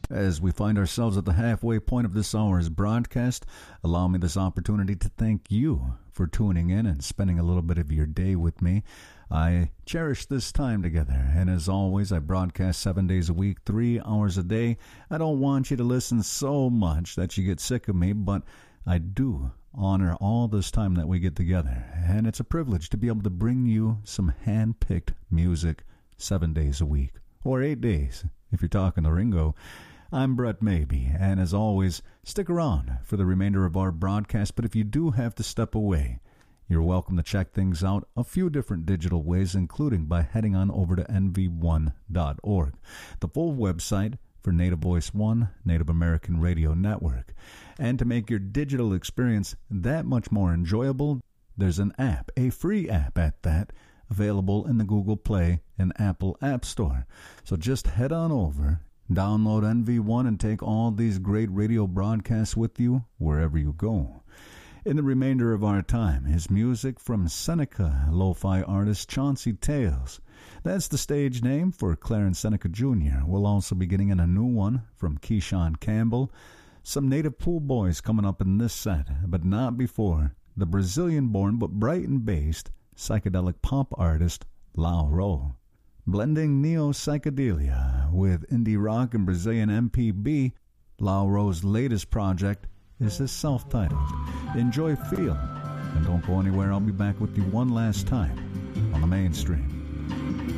As we find ourselves at the halfway point of this hour's broadcast, allow me this opportunity to thank you for tuning in and spending a little bit of your day with me. I cherish this time together, and as always, I broadcast 7 days a week, 3 hours a day. I don't want you to listen so much that you get sick of me, but I do honor all this time that we get together, and it's a privilege to be able to bring you some hand-picked music 7 days a week, or 8 days, if you're talking to Ringo. I'm Brett Maybe, and as always, stick around for the remainder of our broadcast, but if you do have to step away, you're welcome to check things out a few different digital ways, including by heading on over to nv1.org, the full website for Native Voice One, Native American Radio Network. And to make your digital experience that much more enjoyable, there's an app, a free app at that, available in the Google Play and Apple App Store. So just head on over, download NV1, and take all these great radio broadcasts with you wherever you go. In the remainder of our time is music from Seneca lo-fi artist Chauncey Tales. That's the stage name for Clarence Seneca Jr. We'll also be getting in a new one from Keyshawn Campbell. Some Native Pool Boys coming up in this set, but not before the Brazilian-born but Brighton-based psychedelic pop artist Lau Ro. Blending neo-psychedelia with indie rock and Brazilian MPB, Lau Ro's latest project is his self-titled Enjoy Feel. And don't go anywhere, I'll be back with you one last time on the Mainstream.